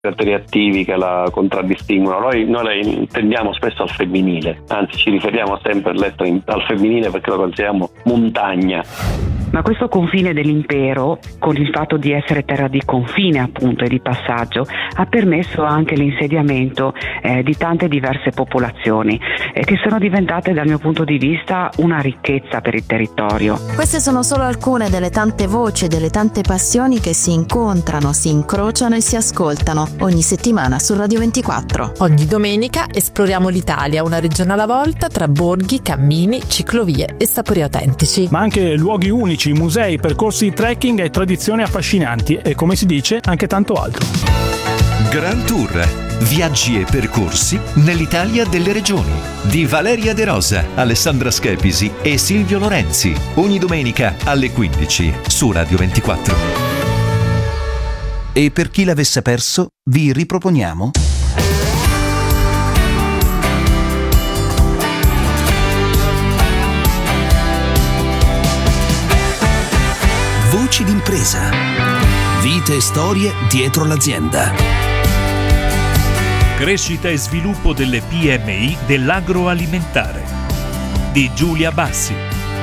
caratteri attivi che la contraddistinguono. Noi la intendiamo spesso al femminile, anzi ci riferiamo sempre al femminile perché lo consideriamo montagna. Ma questo confine dell'impero, con il fatto di essere terra di confine appunto e di passaggio, ha permesso anche l'insediamento di tante diverse popolazioni che sono diventate dal mio punto di vista una ricchezza per il territorio. Queste sono solo alcune delle tante voci e delle tante passioni che si incontrano, si incrociano e si ascoltano ogni settimana su Radio 24. Ogni domenica esploriamo l'Italia, una regione alla volta, tra borghi, cammini, ciclovie e sapori autentici. Ma anche luoghi unici, musei, percorsi di trekking e tradizioni affascinanti e, come si dice, anche tanto altro. Grand Tour, viaggi e percorsi nell'Italia delle regioni, di Valeria De Rosa, Alessandra Schepisi e Silvio Lorenzi, ogni domenica alle 15 su Radio 24. E per chi l'avesse perso, vi riproponiamo Voci d'impresa. Vite e storie dietro l'azienda. Crescita e sviluppo delle PMI dell'agroalimentare di Giulia Bassi.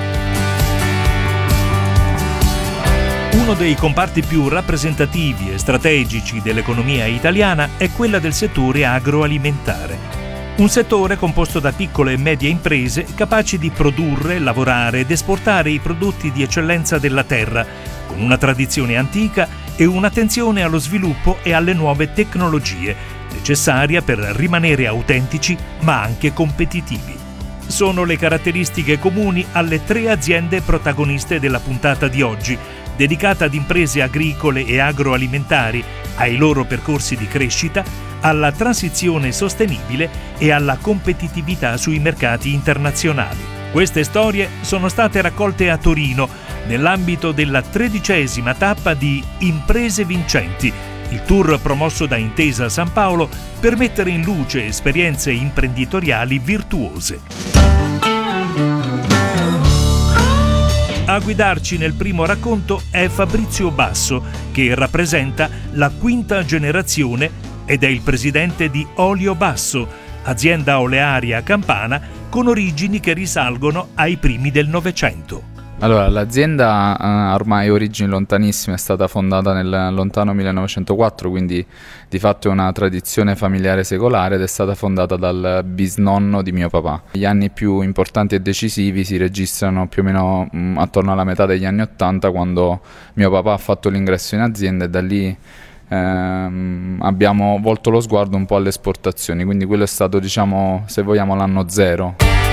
Uno dei comparti più rappresentativi e strategici dell'economia italiana è quella del settore agroalimentare. Un settore composto da piccole e medie imprese capaci di produrre, lavorare ed esportare i prodotti di eccellenza della terra, con una tradizione antica e un'attenzione allo sviluppo e alle nuove tecnologie, necessaria per rimanere autentici ma anche competitivi. Sono le caratteristiche comuni alle tre aziende protagoniste della puntata di oggi, dedicata ad imprese agricole e agroalimentari, ai loro percorsi di crescita, alla transizione sostenibile e alla competitività sui mercati internazionali. Queste storie sono state raccolte a Torino nell'ambito della 13ª tappa di Imprese Vincenti, il tour promosso da Intesa San Paolo per mettere in luce esperienze imprenditoriali virtuose. A guidarci nel primo racconto è Fabrizio Basso, che rappresenta la quinta generazione ed è il presidente di Olio Basso, azienda olearia campana con origini che risalgono ai primi del Novecento. Allora, l'azienda ha ormai origini lontanissime, è stata fondata nel lontano 1904, quindi di fatto è una tradizione familiare secolare ed è stata fondata dal bisnonno di mio papà. Gli anni più importanti e decisivi si registrano più o meno attorno alla metà degli anni '80, quando mio papà ha fatto l'ingresso in azienda e da lì abbiamo volto lo sguardo un po' alle esportazioni, quindi quello è stato, diciamo, se vogliamo, l'anno zero.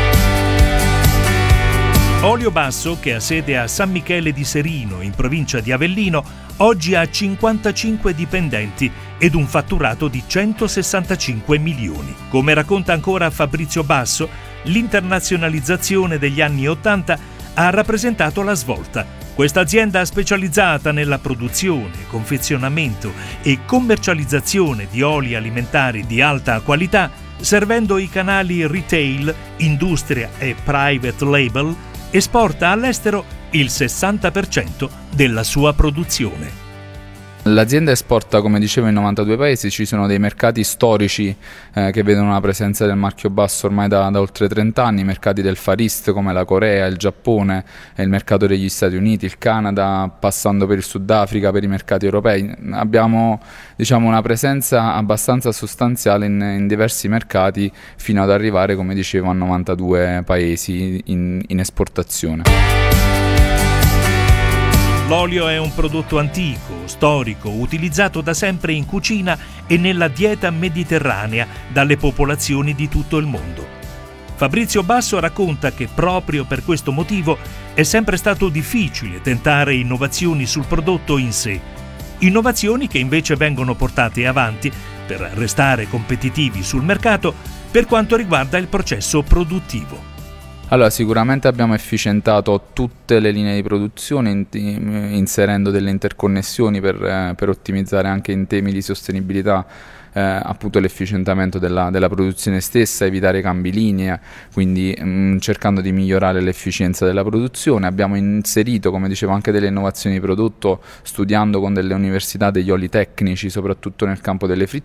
Olio Basso, che ha sede a San Michele di Serino, in provincia di Avellino, oggi ha 55 dipendenti ed un fatturato di 165 milioni. Come racconta ancora Fabrizio Basso, l'internazionalizzazione degli anni '80 ha rappresentato la svolta. Questa azienda specializzata nella produzione, confezionamento e commercializzazione di oli alimentari di alta qualità, servendo i canali retail, industria e private label, esporta all'estero il 60% della sua produzione. L'azienda esporta, come dicevo, in 92 paesi. Ci sono dei mercati storici che vedono la presenza del marchio Basso ormai da oltre 30 anni, mercati del Far East come la Corea, il Giappone, il mercato degli Stati Uniti, il Canada, passando per il Sudafrica, per i mercati europei. Abbiamo, diciamo, una presenza abbastanza sostanziale in diversi mercati fino ad arrivare, come dicevo, a 92 paesi in esportazione. L'olio è un prodotto antico, storico, utilizzato da sempre in cucina e nella dieta mediterranea dalle popolazioni di tutto il mondo. Fabrizio Basso racconta che proprio per questo motivo è sempre stato difficile tentare innovazioni sul prodotto in sé. Innovazioni che invece vengono portate avanti per restare competitivi sul mercato per quanto riguarda il processo produttivo. Allora, sicuramente abbiamo efficientato tutte le linee di produzione inserendo delle interconnessioni per ottimizzare anche in temi di sostenibilità appunto l'efficientamento della produzione stessa, evitare cambi linea, quindi cercando di migliorare l'efficienza della produzione. Abbiamo inserito, come dicevo, anche delle innovazioni di prodotto studiando con delle università degli oli tecnici, soprattutto nel campo delle fritture,